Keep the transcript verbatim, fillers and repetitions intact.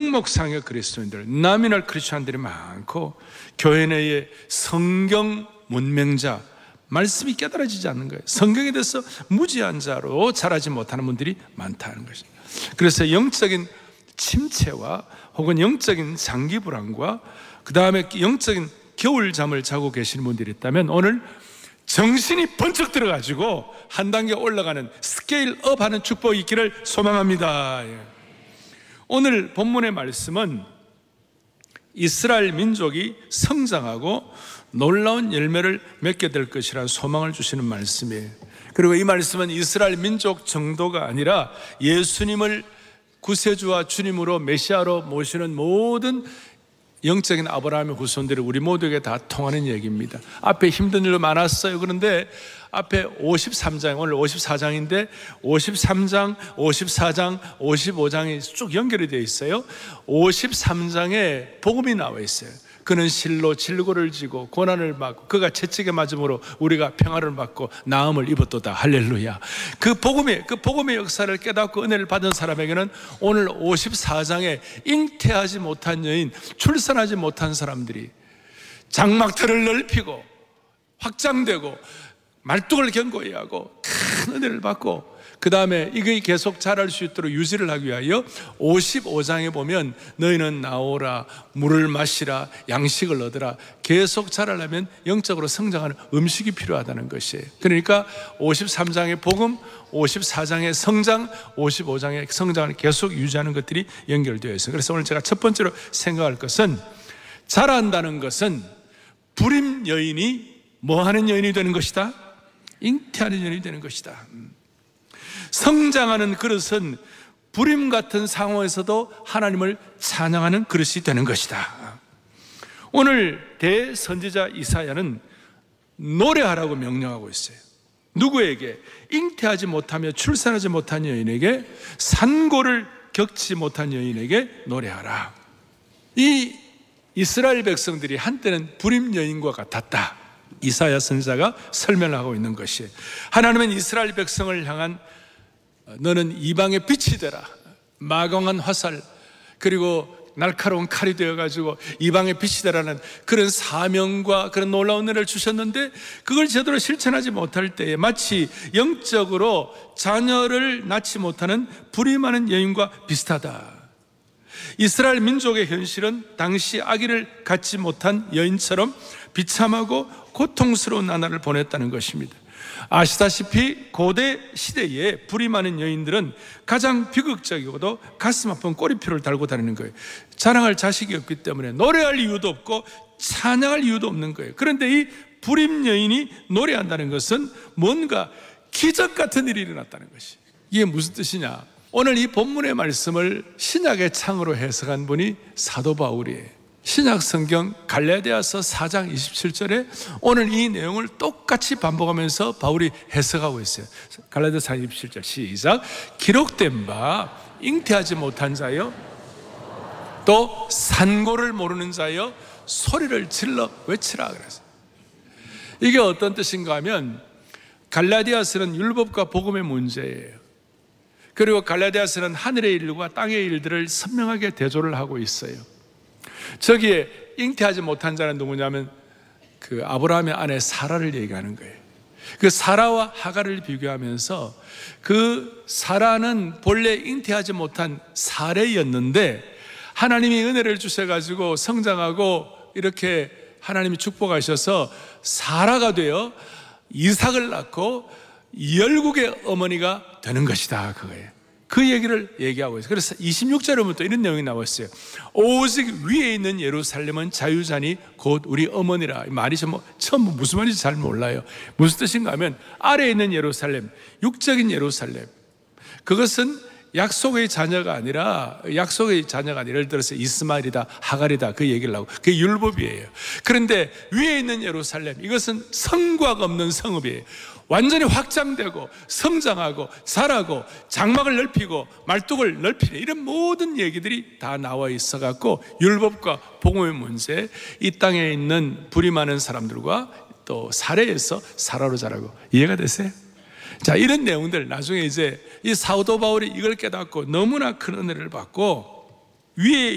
명목상의 그리스도인들, 나미널 크리스천들이 많고 교회 내에 성경 문맹자, 말씀이 깨달아지지 않는 거예요. 성경에 대해서 무지한 자로 자라지 못하는 분들이 많다는 것입니다. 그래서 영적인 침체와 혹은 영적인 장기 불안과 그 다음에 영적인 겨울잠을 자고 계시는 분들이 있다면 오늘 정신이 번쩍 들어가지고 한 단계 올라가는 스케일업 하는 축복이 있기를 소망합니다. 오늘 본문의 말씀은 이스라엘 민족이 성장하고 놀라운 열매를 맺게 될 것이라는 소망을 주시는 말씀이에요. 그리고 이 말씀은 이스라엘 민족 정도가 아니라 예수님을 구세주와 주님으로 메시아로 모시는 모든 영적인 아브라함의 후손들이 우리 모두에게 다 통하는 얘기입니다. 앞에 힘든 일도 많았어요. 그런데 앞에 오십삼 장, 오늘 오십사 장인데 오십삼 장, 오십사 장, 오십오 장이 쭉 연결이 되어 있어요. 오십삼 장에 복음이 나와 있어요. 그는 실로 질고를 지고 고난을 받고 그가 채찍에 맞음으로 우리가 평화를 받고 나음을 입었도다. 할렐루야. 그 복음의 그 복음의 역사를 깨닫고 은혜를 받은 사람에게는 오늘 오십사 장에 잉태하지 못한 여인, 출산하지 못한 사람들이 장막틀을 넓히고 확장되고 말뚝을 견고히 하고 큰 은혜를 받고 그 다음에 이게 계속 자랄 수 있도록 유지를 하기 위하여 오십오 장에 보면 너희는 나오라, 물을 마시라, 양식을 얻으라. 계속 자라려면 영적으로 성장하는 음식이 필요하다는 것이에요. 그러니까 오십삼 장의 복음, 오십사 장의 성장, 오십오 장의 성장을 계속 유지하는 것들이 연결되어 있어요. 그래서 오늘 제가 첫 번째로 생각할 것은 자란다는 것은 불임 여인이 뭐 하는 여인이 되는 것이다? 잉태하는 여인이 되는 것이다. 성장하는 그릇은 불임 같은 상황에서도 하나님을 찬양하는 그릇이 되는 것이다. 오늘 대선지자 이사야는 노래하라고 명령하고 있어요. 누구에게? 잉태하지 못하며 출산하지 못한 여인에게, 산고를 겪지 못한 여인에게 노래하라. 이 이스라엘 백성들이 한때는 불임 여인과 같았다. 이사야 선지자가 설명하고 있는 것이에요. 하나님은 이스라엘 백성을 향한 너는 이방의 빛이 되라, 마광한 화살 그리고 날카로운 칼이 되어가지고 이방의 빛이 되라는 그런 사명과 그런 놀라운 은혜를 주셨는데 그걸 제대로 실천하지 못할 때에 마치 영적으로 자녀를 낳지 못하는 불임하는 여인과 비슷하다. 이스라엘 민족의 현실은 당시 아기를 갖지 못한 여인처럼 비참하고 고통스러운 나날을 보냈다는 것입니다. 아시다시피 고대 시대에 불임하는 여인들은 가장 비극적이고도 가슴 아픈 꼬리표를 달고 다니는 거예요. 자랑할 자식이 없기 때문에 노래할 이유도 없고 찬양할 이유도 없는 거예요. 그런데 이 불임 여인이 노래한다는 것은 뭔가 기적 같은 일이 일어났다는 것이. 이게 무슨 뜻이냐? 오늘 이 본문의 말씀을 신약의 창으로 해석한 분이 사도 바울이에요. 신약 성경 갈라디아서 사 장 이십칠 절에 오늘 이 내용을 똑같이 반복하면서 바울이 해석하고 있어요. 갈라디아서 사 장 이십칠 절 시작. 기록된 바 잉태하지 못한 자여 또 산고를 모르는 자여 소리를 질러 외치라 그랬어요. 이게 어떤 뜻인가 하면 갈라디아서는 율법과 복음의 문제예요. 그리고 갈라디아서는 하늘의 일과 땅의 일들을 선명하게 대조를 하고 있어요. 저기에 잉태하지 못한 자는 누구냐면 그 아브라함의 아내 사라를 얘기하는 거예요. 그 사라와 하갈을 비교하면서 그 사라는 본래 잉태하지 못한 사례였는데 하나님이 은혜를 주셔가지고 성장하고 이렇게 하나님이 축복하셔서 사라가 되어 이삭을 낳고 열국의 어머니가 되는 것이다 그거예요. 그 얘기를 얘기하고 있어요. 그래서 이십육 절에 보면 또 이런 내용이 나왔어요. 오직 위에 있는 예루살렘은 자유자니 곧 우리 어머니라. 말이 뭐 처음 무슨 말인지 잘 몰라요. 무슨 뜻인가 하면 아래에 있는 예루살렘, 육적인 예루살렘, 그것은 약속의 자녀가 아니라 약속의 자녀가 아니라 예를 들어서 이스마엘이다, 하갈이다 그 얘기를 하고 그게 율법이에요. 그런데 위에 있는 예루살렘, 이것은 성곽 없는 성읍이에요. 완전히 확장되고 성장하고 자라고 장막을 넓히고 말뚝을 넓히는 이런 모든 얘기들이 다 나와 있어 갖고 율법과 복음의 문제, 이 땅에 있는 불임하는 사람들과 또 사례에서 사라로 자라고. 이해가 되세요? 자, 이런 내용들 나중에 이제 이 사도 바울이 이걸 깨닫고 너무나 큰 은혜를 받고 위에